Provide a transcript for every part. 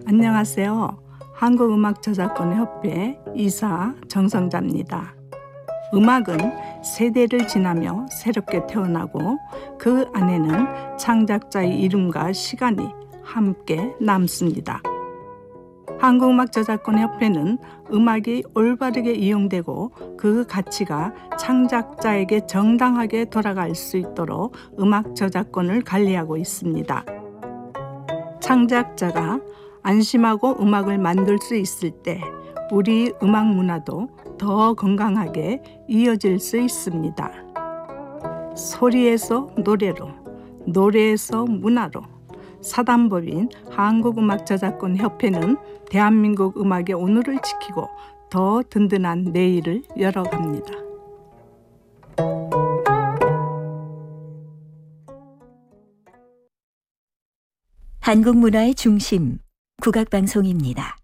안녕하세요. 한국음악저작권협회 이사 정성자입니다. 음악은 세대를 지나며 새롭게 태어나고 그 안에는 창작자의 이름과 시간이 함께 남습니다. 한국음악저작권협회는 음악이 올바르게 이용되고 그 가치가 창작자에게 정당하게 돌아갈 수 있도록 음악 저작권을 관리하고 있습니다. 창작자가 안심하고 음악을 만들 수 있을 때 우리 음악 문화도 더 건강하게 이어질 수 있습니다. 소리에서 노래로, 노래에서 문화로 사단법인 한국음악저작권협회는 대한민국 음악의 오늘을 지키고 더 든든한 내일을 열어갑니다. 한국 문화의 중심, 국악방송입니다.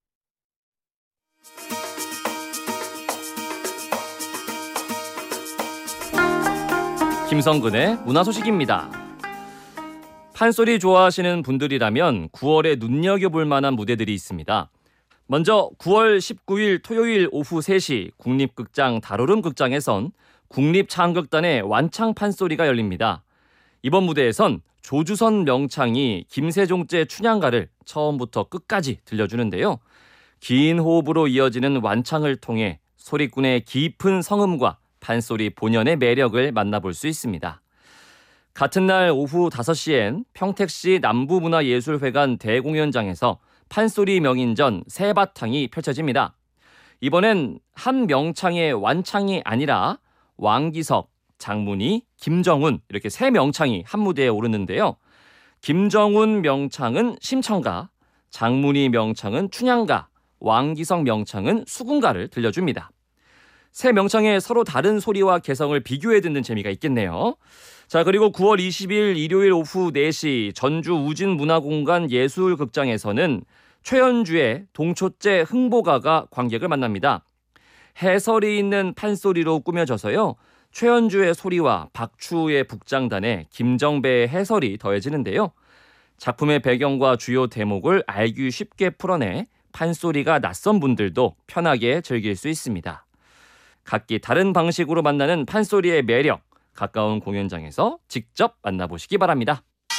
김성근의 문화소식입니다. 판소리 좋아하시는 분들이라면 9월에 눈여겨볼 만한 무대들이 있습니다. 먼저 9월 19일 토요일 오후 3시 국립극장 다로름극장에선 국립창극단의 완창 판소리가 열립니다. 이번 무대에선 조주선 명창이 김세종제 춘향가를 처음부터 끝까지 들려주는데요. 긴 호흡으로 이어지는 완창을 통해 소리꾼의 깊은 성음과 판소리 본연의 매력을 만나볼 수 있습니다. 같은 날 오후 5시엔 평택시 남부문화예술회관 대공연장에서 판소리 명인전 새바탕이 펼쳐집니다. 이번엔 한 명창의 완창이 아니라 왕기석, 장문희, 김정훈 이렇게 세 명창이 한 무대에 오르는데요. 김정훈 명창은 심청가, 장문희 명창은 춘향가, 왕기석 명창은 수궁가를 들려줍니다. 세 명창의 서로 다른 소리와 개성을 비교해 듣는 재미가 있겠네요. 자, 그리고 9월 20일 일요일 오후 4시 전주 우진문화공간 예술극장에서는 최연주의 동초째 흥보가가 관객을 만납니다. 해설이 있는 판소리로 꾸며져서요. 최연주의 소리와 박추의 북장단에 김정배의 해설이 더해지는데요. 작품의 배경과 주요 대목을 알기 쉽게 풀어내 판소리가 낯선 분들도 편하게 즐길 수 있습니다. 각기 다른 방식으로 만나는 판소리의 매력, 가까운 공연장에서 직접 만나보시기 바랍니다.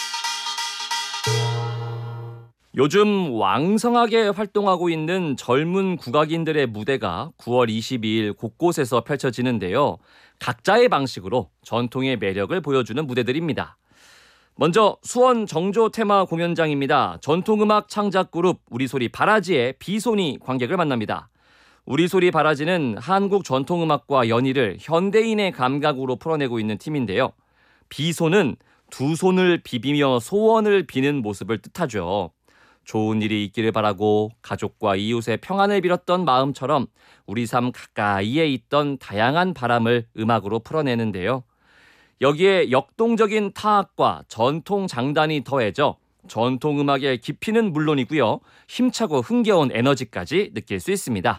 요즘 왕성하게 활동하고 있는 젊은 국악인들의 무대가 9월 22일 곳곳에서 펼쳐지는데요. 각자의 방식으로 전통의 매력을 보여주는 무대들입니다. 먼저 수원 정조 테마 공연장입니다. 전통음악 창작그룹 우리소리 바라지의 비손이 관객을 만납니다. 우리소리 바라지는 한국 전통음악과 연희를 현대인의 감각으로 풀어내고 있는 팀인데요. 비손은 두 손을 비비며 소원을 비는 모습을 뜻하죠. 좋은 일이 있기를 바라고 가족과 이웃의 평안을 빌었던 마음처럼 우리 삶 가까이에 있던 다양한 바람을 음악으로 풀어내는데요. 여기에 역동적인 타악과 전통 장단이 더해져 전통음악의 깊이는 물론이고요. 힘차고 흥겨운 에너지까지 느낄 수 있습니다.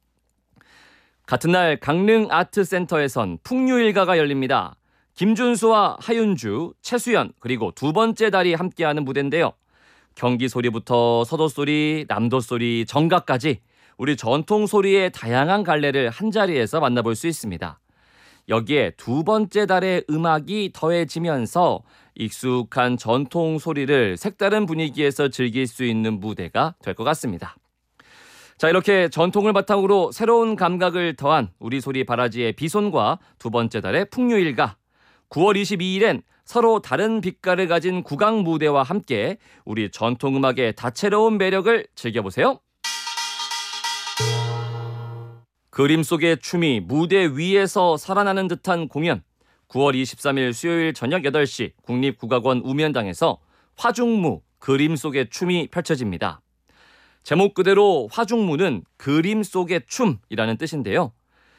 같은 날 강릉 아트센터에선 풍류일가가 열립니다. 김준수와 하윤주, 최수연 그리고 두 번째 달이 함께하는 무대인데요. 경기 소리부터 서도 소리, 남도 소리, 정가까지 우리 전통 소리의 다양한 갈래를 한자리에서 만나볼 수 있습니다. 여기에 두 번째 달의 음악이 더해지면서 익숙한 전통 소리를 색다른 분위기에서 즐길 수 있는 무대가 될 것 같습니다. 자, 이렇게 전통을 바탕으로 새로운 감각을 더한 우리소리 바라지의 비손과 두 번째 달의 풍류일가, 9월 22일엔 서로 다른 빛깔을 가진 국악 무대와 함께 우리 전통음악의 다채로운 매력을 즐겨보세요. 그림 속의 춤이 무대 위에서 살아나는 듯한 공연, 9월 23일 수요일 저녁 8시 국립국악원 우면당에서 화중무, 그림 속의 춤이 펼쳐집니다. 제목 그대로 화중무는 그림 속의 춤이라는 뜻인데요.